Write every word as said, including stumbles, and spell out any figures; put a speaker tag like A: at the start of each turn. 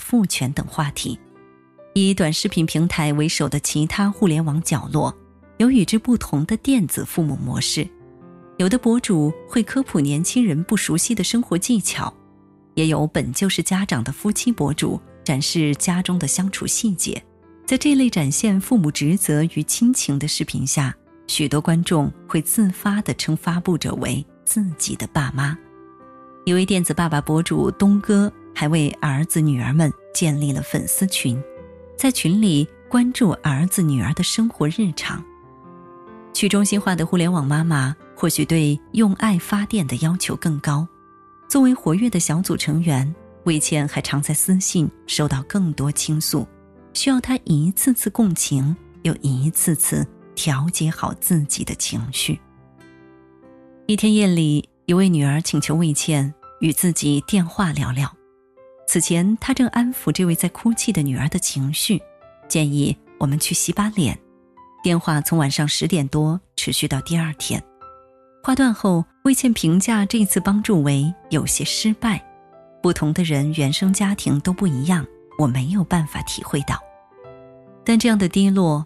A: 父权等话题。以短视频平台为首的其他互联网角落，有与之不同的电子父母模式。有的博主会科普年轻人不熟悉的生活技巧，也有本就是家长的夫妻博主展示家中的相处细节。在这类展现父母职责与亲情的视频下，许多观众会自发地称发布者为自己的爸妈。一位电子爸爸博主东哥还为儿子女儿们建立了粉丝群，在群里关注儿子女儿的生活日常。去中心化的互联网妈妈或许对用爱发电的要求更高，作为活跃的小组成员，魏倩还常在私信收到更多倾诉，需要她一次次共情，又一次次调节好自己的情绪。一天夜里，一位女儿请求魏倩与自己电话聊聊。此前她正安抚这位在哭泣的女儿的情绪，建议我们去洗把脸。电话从晚上十点多持续到第二天。话断后，魏倩评价这次帮助为有些失败。不同的人原生家庭都不一样，我没有办法体会到。但这样的低落